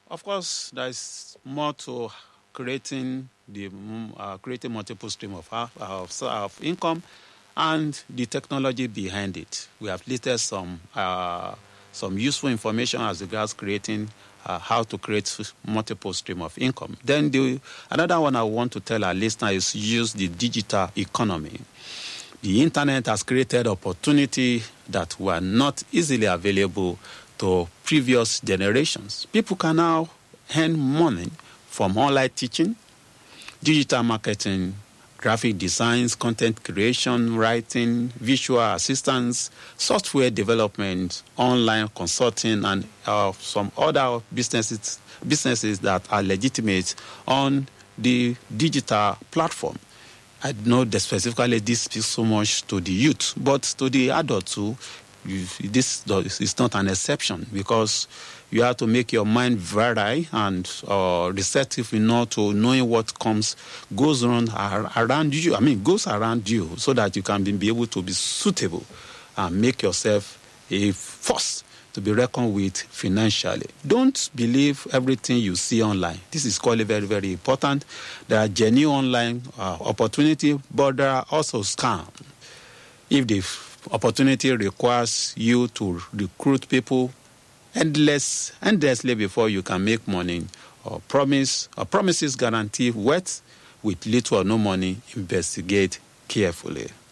Of course, there's more to creating creating multiple stream of income, and the technology behind it. We have listed some useful information as regards creating how to create multiple stream of income. Then another one I want to tell our listeners is use the digital economy. The internet has created opportunity that were not easily available to previous generations. People can now earn money from online teaching, digital marketing, graphic designs, content creation, writing, visual assistance, software development, online consulting, and some other businesses that are legitimate on the digital platform. I know that specifically this speaks so much to the youth, but to the adults too, this is not an exception, because you have to make your mind vary and receptive enough to knowing what goes around you, so that you can be able to be suitable and make yourself a force to be reckoned with financially. Don't believe everything you see online. This is clearly very, very important. There are genuine online opportunity, but there are also scams. If the opportunity requires you to recruit people endlessly before you can make money, or promises guarantee wealth with little or no money, investigate carefully.